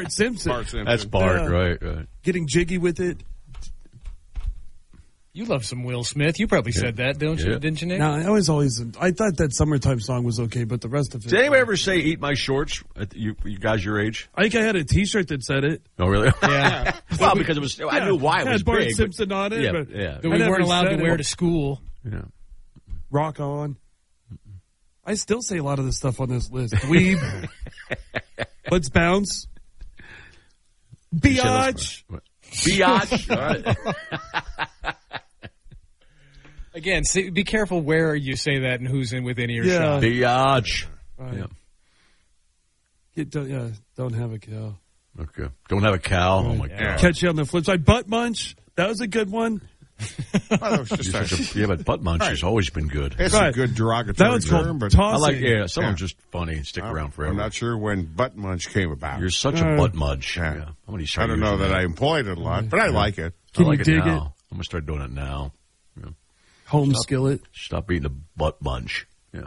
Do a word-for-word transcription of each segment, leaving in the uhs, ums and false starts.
Bart Simpson. Bart Simpson. That's Bart, Yeah. right, right. Getting jiggy with it. You love some Will Smith. You probably said that, don't you? Yeah. Didn't you, Nick? No, I was always. I thought that summertime song was okay, but the rest of it. Did anybody ever say "Eat My Shorts"? At the- you, you guys your age? I think I had a T-shirt that said it. Oh, really? Yeah. Well, because it was. I Yeah, knew why it had was Bart big. but- Simpson on it. Yeah, but yeah. That I we never weren't allowed to said wear it. to school. yeah. Rock on. I still say a lot of this stuff on this list. Dweeb. Let's bounce. Biatch. Biatch. All right. Again, see, be careful where you say that and who's in within earshot. Yeah. Biatch. Right. Yeah. Get, don't, yeah, don't have a cow. Okay. Don't have a cow. Oh my Yeah. god. Catch you on the flip side. Butt munch. That was a good one. Well, that was just You're a, such a- yeah, but butt munch has always been good. it's Right. a good That derogatory one's term, called but tossing. I like. Yeah, some Yeah. are just funny and stick around forever. I'm not sure when butt munch came about. You're such a Uh, butt mudge. yeah. Yeah. How many I don't know that I employed it a lot, but I like it. Can I like you it dig now. it? I'm gonna start doing it now. Home skillet. Stop eating a butt munch. Yeah.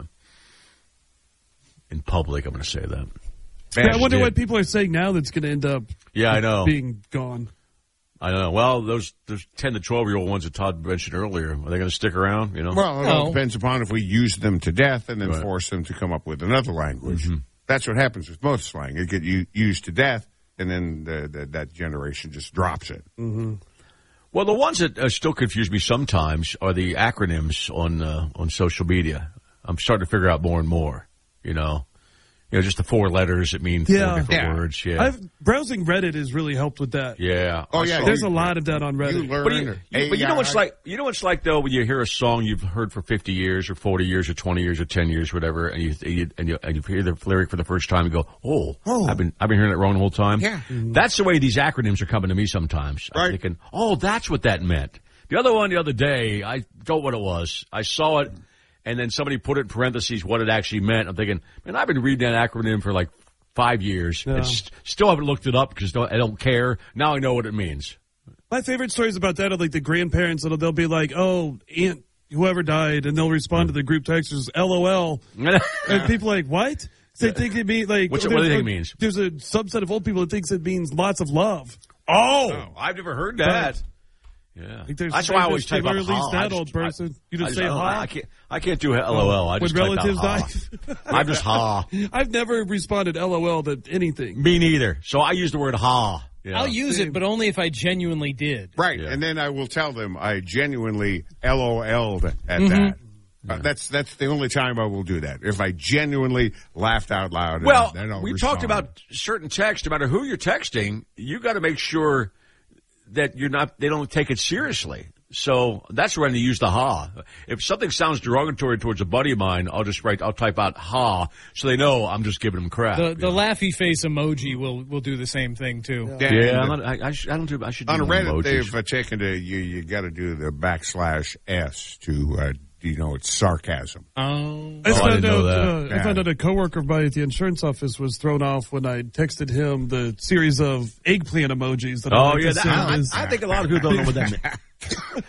In public, I'm gonna say that. Yeah, I wonder did. what people are saying now that's going to end up Yeah, I know. being gone. I know. Well, those those ten to twelve year old ones that Todd mentioned earlier, are they going to stick around? You know. Well, it No. all depends upon if we use them to death and then Right. force them to come up with another language. That's what happens with most slang. It get u- used to death, and then the, the, that generation just drops it. Well, the ones that uh, still confuse me sometimes are the acronyms on uh, on social media. I'm starting to figure out more and more. You know, you know, just the four letters that mean Yeah. four different Yeah. words. Yeah, I've browsing Reddit has really helped with that. yeah. Oh, I yeah, saw- There's you- a lot of that on You Reddit. learn. But you, you- but you know what's like? You know what's like though when you hear a song you've heard for fifty years or forty years or twenty years or ten years, whatever, and you you and you, and you hear the lyric for the first time, and go, "Oh, Oh. I've been I've been hearing it wrong the whole time." Yeah. That's the way these acronyms are coming to me sometimes. I'm Right. thinking, "Oh, that's what that meant." The other one the other day, I don't know what it was. I saw it, and then somebody put it in parentheses what it actually meant. I'm thinking, man, I've been reading that acronym for like five years. Yeah. And st- still haven't looked it up because I don't care. Now I know what it means. My favorite stories about that are like the grandparents that'll they'll be like, "Oh, aunt, whoever died," and they'll respond to the group text as "LOL," and people are like, "What?" They think it means like What's it- what do you there's think a- it means? There's a subset of old people that thinks it means lots of love. Oh, I've never heard that. Right. Yeah, Like there's that's why I always famous type up people, or at least ha. that I just- old person. I- You just I say don't- ha? I can't. I can't do LOL. I When just type out relatives ha. die. I'm just ha. I've never responded LOL to anything. Me neither. So I use the word ha. Yeah. I'll use it, but only if I genuinely did. Right, Yeah. and then I will tell them I genuinely LOL'd at Mm-hmm. that. Uh, that's that's the only time I will do that. If I genuinely laughed out loud. and Well, then I'll we respond. talked about certain text. No matter who you're texting, you got to make sure that you're not. They don't take it seriously. So that's when you use the ha. If something sounds derogatory towards a buddy of mine, I'll just write. I'll type out ha, so they know I'm just giving them crap. The the laughy face emoji will will do the same thing too. Yeah, yeah, and I'm not, I, I, should, I don't do. I should do on more Reddit emojis. they've uh, taken to you. You got to do the backslash s to uh, you know it's sarcasm. Oh, I, Oh, I found didn't know out, that. Uh, I Yeah. found out a coworker of mine at the insurance office was thrown off when I texted him the series of eggplant emojis. That I Oh like yeah, to that, send I, as- I think a lot of people don't know what that means.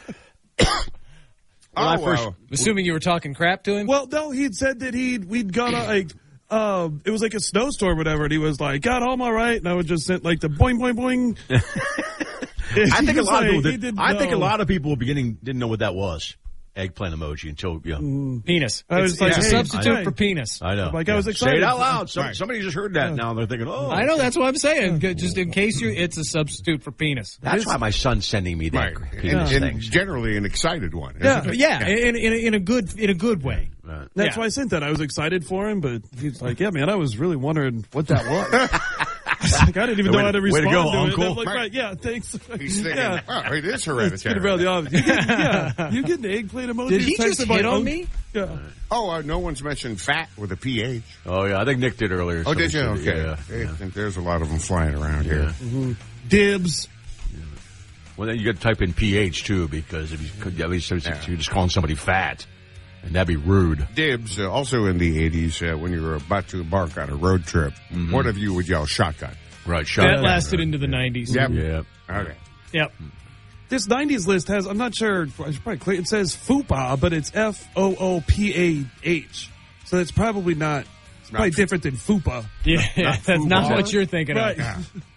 Oh, I first- well, assuming you were talking crap to him. Well, no, he'd said that he'd we'd gone on like um, it was like a snowstorm, or whatever, and he was like, "God, home all right," and I would just send like the boing boing boing. I think a lot of people He did. didn't I think a know. lot of people beginning didn't know what that was. Eggplant emoji until you know. Penis. I was It's, like, it's a hey, substitute hey. for penis. I know. Like, I was Yeah. excited. Say it out loud. Some, Right. Somebody just heard that now. They're thinking, oh. I know, that's what I'm saying. Just in case you, it's a substitute for penis. That's why my son's sending me that right, penis and, things. generally an excited one. Yeah. isn't it? Yeah, in, in, in a good in a good way. Right. That's Yeah. why I sent that. I was excited for him, but he's like, "Yeah, man, I was really wondering what that was." I was like, I didn't even Way know to- how to way to respond go, to it. Uncle. And I'm like, Right. right, yeah, thanks. He's thinking, yeah. oh, it is It's been hereditary. around the office. You get, yeah, you get an eggplant emoji. Did he texted just by hit on Uncle- me? Yeah. Oh, uh, no one's mentioned fat with a P H. Oh, yeah. I think Nick did earlier. Oh, did you? Somebody said Okay. it. I Yeah. think there's a lot of them flying around here. Dibs. Well, then you got to type in P H, too, because if you could, at least Yeah. you're just calling somebody fat, and that'd be rude. Dibs, uh, also in the eighties, uh, when you were about to embark on a road trip, Mm-hmm. one of you would yell shotgun. Right, That shotgun. lasted into the nineties. Yep. Yeah. Okay. Yep. This nineties list has, I'm not sure, I should probably clear, it says FOOPA, but it's F O O P A H. So it's probably not, it's probably Not- different than FOOPA. Yeah, that's not football. what you're thinking Right. of.